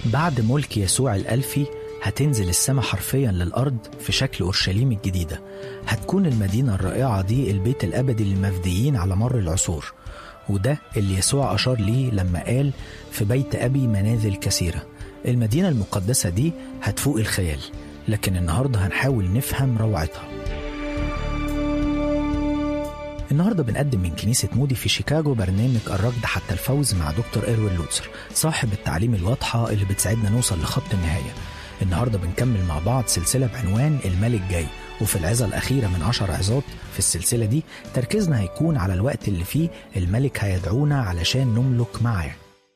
بعد ملك يسوع الألفي هتنزل السماء حرفيا للأرض في شكل أورشليم الجديدة. هتكون المدينة الرائعة دي البيت الأبدي للمفديين على مر العصور، وده اللي يسوع أشار ليه لما قال في بيت أبي منازل كثيرة. المدينة المقدسة دي هتفوق الخيال، لكن النهاردة هنحاول نفهم روعتها. النهاردة بنقدم من كنيسة مودي في شيكاغو برنامج الركض حتى الفوز مع دكتور إروين لوتسر، صاحب التعليم الواضحة اللي بتساعدنا نوصل لخط النهاية. النهاردة بنكمل مع بعض سلسلة بعنوان الملك جاي، وفي العظة الأخيرة من 10 عظات في السلسلة دي تركيزنا هيكون على الوقت اللي فيه الملك هيدعونا علشان نملك معاه.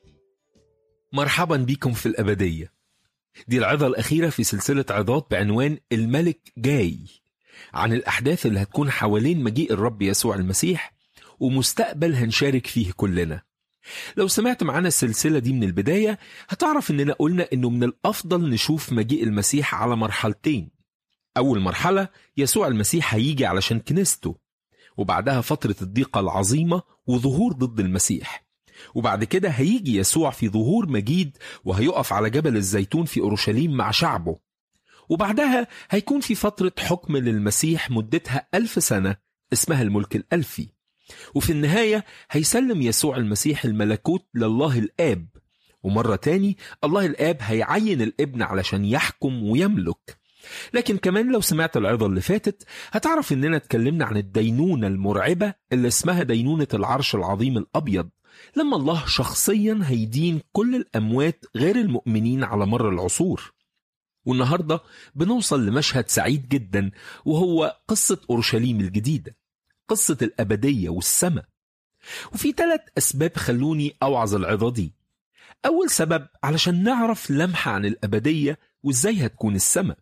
مرحبا بكم في الأبدية. دي العظة الأخيرة في سلسلة عظات بعنوان الملك جاي، عن الأحداث اللي هتكون حوالين مجيء الرب يسوع المسيح ومستقبل هنشارك فيه كلنا. لو سمعت معنا السلسلة دي من البداية هتعرف إننا قلنا إنه من الأفضل نشوف مجيء المسيح على مرحلتين. أول مرحلة يسوع المسيح هيجي علشان كنيسته، وبعدها فترة الضيقة العظيمة وظهور ضد المسيح، وبعد كده هيجي يسوع في ظهور مجيد وهيقف على جبل الزيتون في أورشليم مع شعبه، وبعدها هيكون في فترة حكم للمسيح مدتها 1000 سنة اسمها الملك الألفي، وفي النهاية هيسلم يسوع المسيح الملكوت لله الآب، ومرة تاني الله الآب هيعين الابن علشان يحكم ويملك. لكن كمان لو سمعت العظة اللي فاتت هتعرف إننا اتكلمنا عن الدينونة المرعبة اللي اسمها دينونة العرش العظيم الأبيض، لما الله شخصيا هيدين كل الأموات غير المؤمنين على مر العصور. والنهاردة بنوصل لمشهد سعيد جدا، وهو قصة أورشليم الجديدة، قصة الأبدية والسماء. وفي 3 أسباب خلوني أوعظ العظة دي. أول سبب علشان نعرف لمحة عن الأبدية وإزاي هتكون السماء.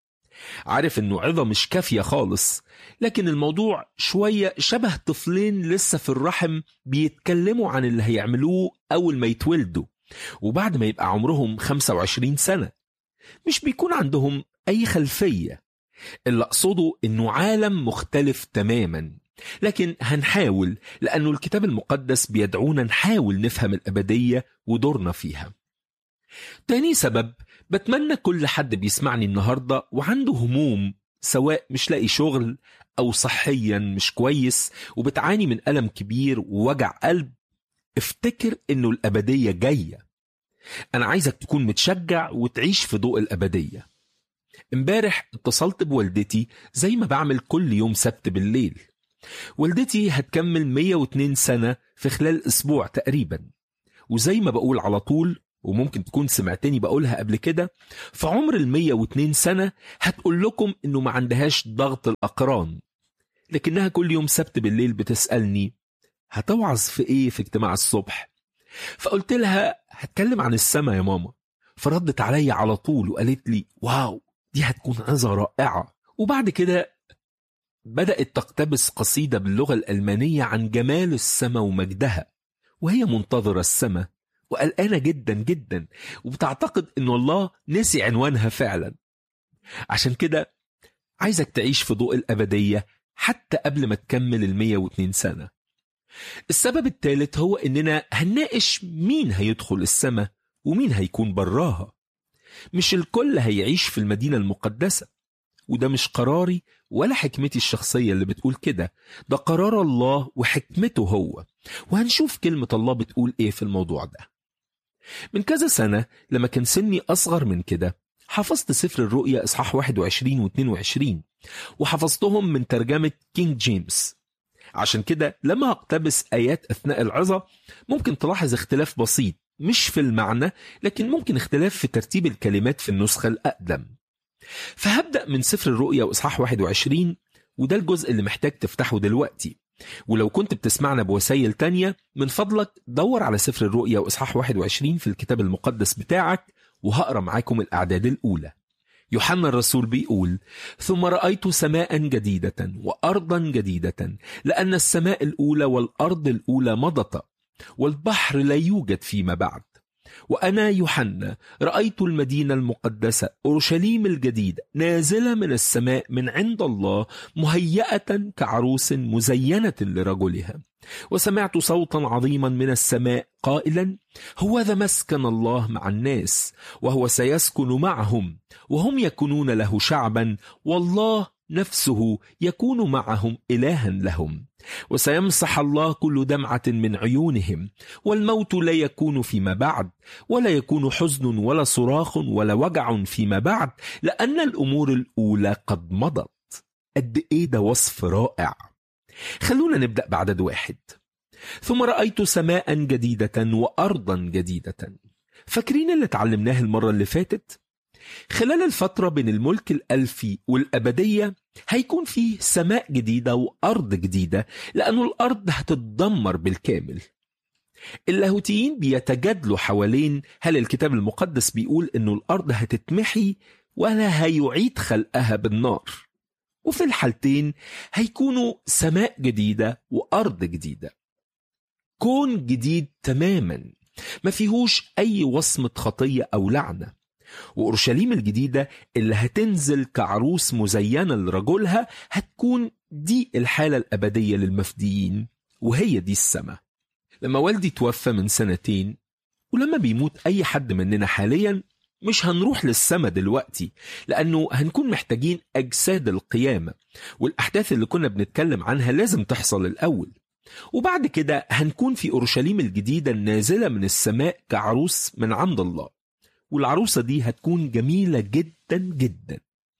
عارف إنه عظة مش كافية خالص، لكن الموضوع شوية شبه طفلين لسه في الرحم بيتكلموا عن اللي هيعملوه أول ما يتولدوا، وبعد ما يبقى عمرهم 25 سنة مش بيكون عندهم أي خلفية. اللي أقصده إنه عالم مختلف تماما، لكن هنحاول لأنه الكتاب المقدس بيدعونا نحاول نفهم الأبدية ودورنا فيها. تاني سبب، بتمنى كل حد بيسمعني النهاردة وعنده هموم، سواء مش لاقي شغل أو صحيا مش كويس وبتعاني من ألم كبير ووجع قلب، افتكر إنه الأبدية جاية. أنا عايزك تكون متشجع وتعيش في ضوء الأبدية. امبارح اتصلت بوالدتي زي ما بعمل كل يوم سبت بالليل. والدتي هتكمل 102 سنة في خلال أسبوع تقريبا، وزي ما بقول على طول، وممكن تكون سمعتني بقولها قبل كده، في عمر 102 سنة هتقول لكم إنه ما عندهاش ضغط الأقران، لكنها كل يوم سبت بالليل بتسألني هتوعظ في إيه في اجتماع الصبح؟ فقلت لها هتكلم عن السماء يا ماما. فردت علي على طول وقالت لي واو، دي هتكون عظة رائعة. وبعد كده بدأت تقتبس قصيدة باللغة الألمانية عن جمال السماء ومجدها، وهي منتظرة السماء وقلقانة جدا جدا، وبتعتقد إنه الله نسي عنوانها فعلا. عشان كده عايزك تعيش في ضوء الأبدية حتى قبل ما تكمل 102 سنة. السبب الثالث هو إننا هنناقش مين هيدخل السماء ومين هيكون براها. مش الكل هيعيش في المدينة المقدسة، وده مش قراري ولا حكمتي الشخصية اللي بتقول كده، ده قرار الله وحكمته هو، وهنشوف كلمة الله بتقول إيه في الموضوع ده. من كذا سنة لما كان سني أصغر من كده حفظت سفر الرؤيا إصحاح 21 و22، وحفظتهم من ترجمة كينج جيمس. عشان كده لما هقتبس آيات أثناء العظة ممكن تلاحظ اختلاف بسيط، مش في المعنى لكن ممكن اختلاف في ترتيب الكلمات في النسخة الأقدم. فهبدأ من سفر الرؤيا وإصحاح 21، وده الجزء اللي محتاج تفتحه دلوقتي. ولو كنت بتسمعنا بوسائل تانية من فضلك دور على سفر الرؤيا وإصحاح 21 في الكتاب المقدس بتاعك، وهقرأ معاكم الأعداد الأولى. يوحنا الرسول بيقول: ثم رأيت سماء جديدة وأرضا جديدة، لأن السماء الأولى والأرض الأولى مضت، والبحر لا يوجد فيما بعد. وأنا يوحنا رأيت المدينة المقدسة أورشليم الجديدة نازلة من السماء من عند الله مهيئة كعروس مزينة لرجلها. وسمعت صوتا عظيما من السماء قائلا: هوذا مسكن الله مع الناس، وهو سيسكن معهم، وهم يكونون له شعبا، والله نفسه يكون معهم إلها لهم. وسيمسح الله كل دمعة من عيونهم، والموت لا يكون فيما بعد، ولا يكون حزن ولا صراخ ولا وجع فيما بعد، لأن الأمور الأولى قد مضت. قد إيه ده وصف رائع. خلونا نبدأ بعدد 1. ثم رأيت سماء جديدة وأرضا جديدة. فاكرين اللي اتعلمناه المرة اللي فاتت؟ خلال الفترة بين الملك الألفي والأبدية هيكون فيه سماء جديدة وأرض جديدة، لأنه الأرض هتتدمر بالكامل. اللاهوتيين بيتجادلوا حوالين هل الكتاب المقدس بيقول أنه الأرض هتتمحي ولا هيعيد خلقها بالنار. وفي الحالتين هيكونوا سماء جديدة وأرض جديدة، كون جديد تماما ما فيهوش أي وصمة خطية أو لعنة. وأورشليم الجديدة اللي هتنزل كعروس مزينة لرجلها هتكون دي الحالة الأبدية للمفديين، وهي دي السماء. لما والدي توفى من 2 ولما بيموت أي حد مننا حاليا مش هنروح للسماء دلوقتي، لأنه هنكون محتاجين أجساد القيامة، والأحداث اللي كنا بنتكلم عنها لازم تحصل الأول. وبعد كده هنكون في أورشليم الجديدة النازلة من السماء كعروس من عند الله، والعروسة دي هتكون جميلة جدا جدا.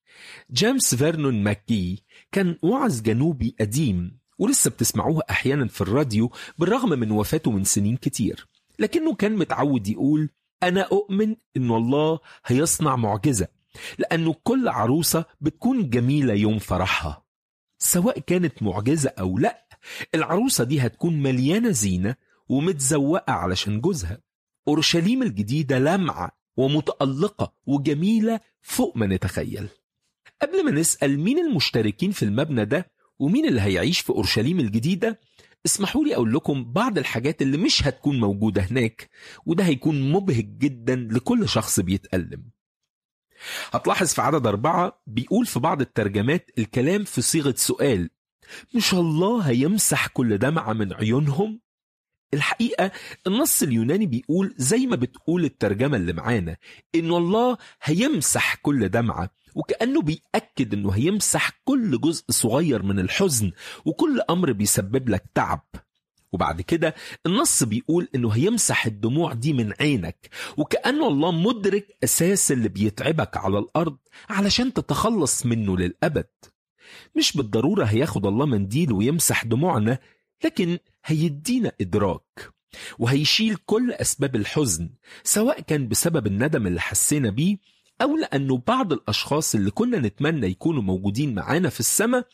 جيمس فيرنون ماكي كان وعظ جنوبي قديم ولسه بتسمعوه أحيانا في الراديو بالرغم من وفاته من سنين كتير، لكنه كان متعود يقول: أنا أؤمن إن الله هيصنع معجزة، لأنه كل عروسة بتكون جميلة يوم فرحها، سواء كانت معجزة أو لا. العروسة دي هتكون مليانة زينة ومتزوقة علشان جوزها. أورشليم الجديدة لمعة ومتألقة وجميلة فوق ما نتخيل. قبل ما نسأل مين المشتركين في المبنى ده ومين اللي هيعيش في أورشليم الجديدة، اسمحوا لي أقول لكم بعض الحاجات اللي مش هتكون موجودة هناك، وده هيكون مبهج جدا لكل شخص بيتألم. هتلاحظ في عدد 4 بيقول في بعض الترجمات الكلام في صيغة سؤال: مش الله هيمسح كل دمعة من عيونهم؟ الحقيقة النص اليوناني بيقول زي ما بتقول الترجمة اللي معانا، إن الله هيمسح كل دمعة، وكأنه بيأكد إنه هيمسح كل جزء صغير من الحزن وكل أمر بيسبب لك تعب. وبعد كده النص بيقول إنه هيمسح الدموع دي من عينك، وكأنه الله مدرك أساس اللي بيتعبك على الأرض علشان تتخلص منه للأبد. مش بالضرورة هياخد الله منديل ويمسح دموعنا، لكن هيدينا إدراك وهيشيل كل أسباب الحزن، سواء كان بسبب الندم اللي حسينا بيه أو لأنه بعض الأشخاص اللي كنا نتمنى يكونوا موجودين معانا في السماء